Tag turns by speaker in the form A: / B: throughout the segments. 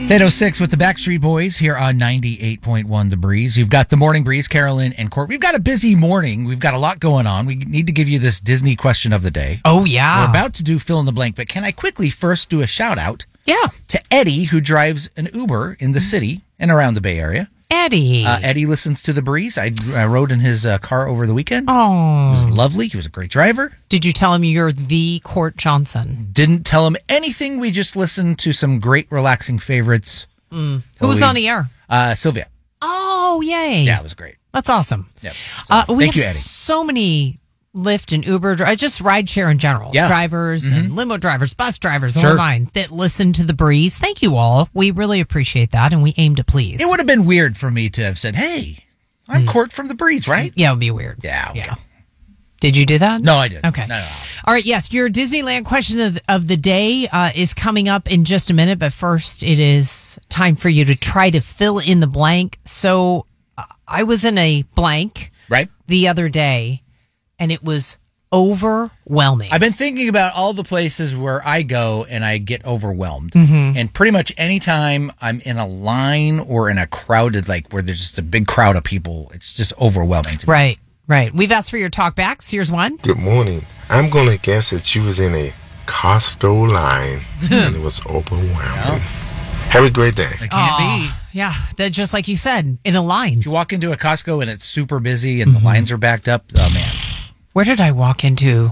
A: It's 8:06 with the Backstreet Boys here on 98.1 The Breeze. You've got the Morning Breeze, Carolyn and Court. We've got a busy morning. We've got a lot going on. We need to give you this Disney question of the day.
B: Oh, yeah.
A: We're about to do fill in the blank, but can I quickly first do a shout out to Eddie, who drives an Uber in the city and around the Bay Area.
B: Eddie.
A: Eddie listens to The Breeze. I rode in his car over the weekend.
B: Oh.
A: It was lovely. He was a great driver.
B: Did you tell him you're the Court Johnson?
A: Didn't tell him anything. We just listened to some great relaxing favorites.
B: Who was on the air?
A: Sylvia.
B: Oh, yay.
A: Yeah, it was great.
B: That's awesome.
A: Yep.
B: We
A: thank you,
B: have
A: Eddie.
B: so many Lyft and Uber, just rideshare in general.
A: Yeah.
B: Drivers and limo drivers, bus drivers, the
A: Sure.
B: whole nine that listen to The Breeze. Thank you all. We really appreciate that, and we aim to please.
A: It would have been weird for me to have said, hey, I'm Court from The Breeze, right?
B: Yeah, it would be weird.
A: Yeah. Okay.
B: Yeah. Did you do that?
A: No, I didn't.
B: Okay.
A: No.
B: All right. Yes, your Disneyland question of the day is coming up in just a minute. But first, it is time for you to try to fill in the blank. So I was in a blank the other day, and it was overwhelming.
A: I've been thinking about all the places where I go and I get overwhelmed. And pretty much anytime I'm in a line or in a crowded, like where there's just a big crowd of people, it's just overwhelming to me.
B: Right. We've asked for your talkbacks. Here's one.
C: Good morning. I'm going to guess that you was in a Costco line and it was overwhelming. Have a great day.
A: It can't be.
B: Yeah, that just like you said, in a line.
A: If you walk into a Costco and it's super busy and the lines are backed up, oh, man.
B: Where did I walk into?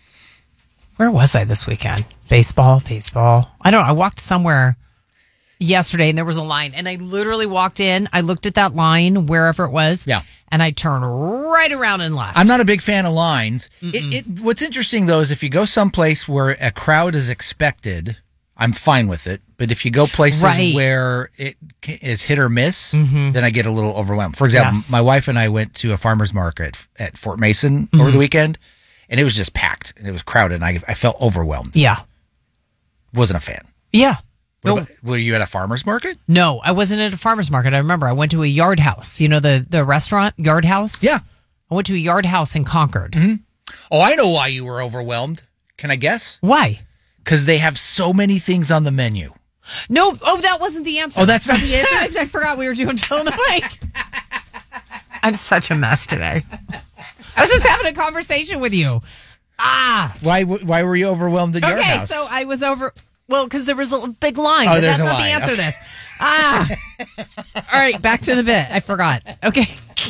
B: Where was I this weekend? Baseball. I don't know. I walked somewhere yesterday and there was a line and I literally walked in. I looked at that line, wherever it was.
A: Yeah.
B: And I turned right around and left.
A: I'm not a big fan of lines. What's interesting, though, is if you go someplace where a crowd is expected, I'm fine with it. But if you go places where it is hit or miss, then I get a little overwhelmed. For example, my wife and I went to a farmer's market at Fort Mason over the weekend, and it was just packed, and it was crowded, and I felt overwhelmed.
B: Yeah.
A: Wasn't a fan.
B: Yeah.
A: Were you at a farmer's market?
B: No, I wasn't at a farmer's market. I remember I went to a Yard House. You know, the restaurant, Yard House?
A: Yeah.
B: I went to a Yard House in Concord.
A: Oh, I know why you were overwhelmed. Can I guess?
B: Why?
A: Because they have so many things on the menu.
B: No. Oh, that wasn't the answer.
A: Oh, that's not the answer?
B: I forgot we were doing fill in the blank. I'm such a mess today. I was just having a conversation with you.
A: Why were you overwhelmed at your house?
B: Okay, so I was well, because there was a big line.
A: Oh,
B: but
A: there's
B: that's
A: a
B: not
A: line.
B: the answer to
A: Okay.
B: this. All right, back to the bit. I forgot. Okay.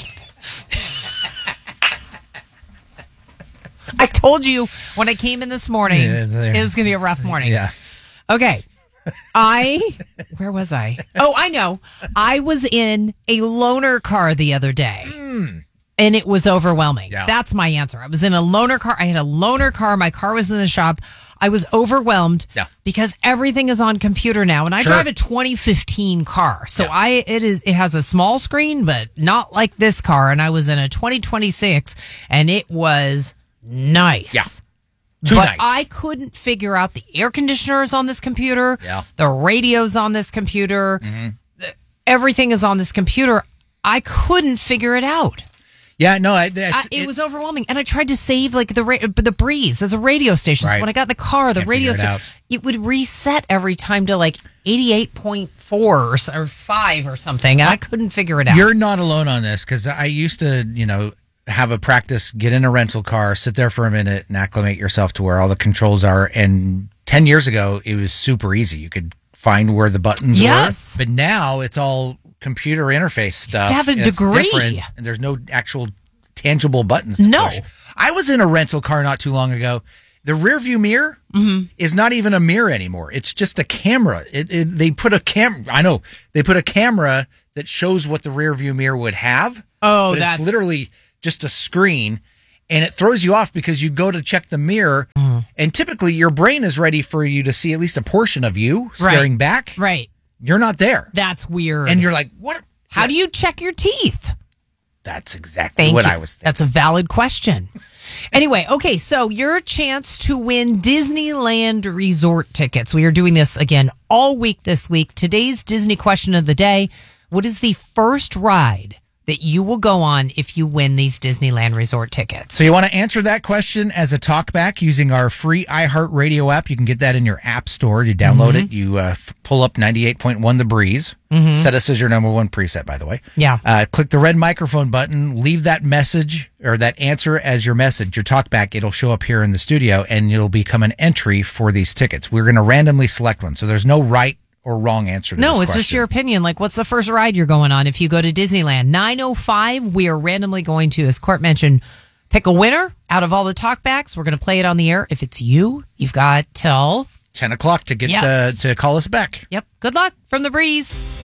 B: I told you when I came in this morning, it was going to be a rough morning.
A: Yeah.
B: Okay. Where was I? Oh, I know. I was in a loaner car the other day. And it was overwhelming.
A: Yeah.
B: That's my answer. I was in a loaner car. I had a loaner car. My car was in the shop. I was overwhelmed because everything is on computer now. And I drive a 2015 car. So it has a small screen, but not like this car. And I was in a 2026 and it was nice.
A: Yeah.
B: But
A: nice.
B: I couldn't figure out the air conditioners on this computer.
A: Yeah.
B: The radio's on this computer. Everything is on this computer. I couldn't figure it out.
A: Yeah, no,
B: It was overwhelming. And I tried to save like the Breeze as a radio station. So when I got in the car, the radio station, it would reset every time to like 88.4 or 5 or something. And I couldn't figure it out.
A: You're not alone on this because I used to, have a practice, get in a rental car, sit there for a minute and acclimate yourself to where all the controls are. And 10 years ago, it was super easy. You could find where the buttons were. But now it's all computer interface stuff.
B: You have a degree.
A: Different, and there's no actual tangible buttons to push. I was in a rental car not too long ago. The rear view mirror is not even a mirror anymore. It's just a camera. They put a camera that shows what the rear view mirror would have.
B: Oh,
A: but it's literally just a screen, and it throws you off because you go to check the mirror, and typically your brain is ready for you to see at least a portion of you staring back.
B: Right.
A: You're not there.
B: That's weird.
A: And you're like, what?
B: How do you check your teeth?
A: That's exactly what I was thinking.
B: That's a valid question. Anyway, okay, so your chance to win Disneyland resort tickets. We are doing this again all week this week. Today's Disney question of the day: what is the first ride that you will go on if you win these Disneyland Resort tickets?
A: So you want to answer that question as a talkback using our free iHeartRadio app. You can get that in your app store. You download it. You pull up 98.1 The Breeze. Set us as your number one preset, by the way.
B: Yeah.
A: Click the red microphone button. Leave that message or that answer as your message, your talkback. It'll show up here in the studio, and it'll become an entry for these tickets. We're going to randomly select one. So there's no right or wrong answer to this
B: it's
A: question.
B: just your opinion. Like, what's the first ride you're going on if you go to Disneyland? 9:05, we are randomly going to, as Court mentioned, pick a winner out of all the talkbacks. We're going to play it on the air. If it's you, you've got till
A: 10 o'clock to get to call us back.
B: Yep. Good luck from The Breeze.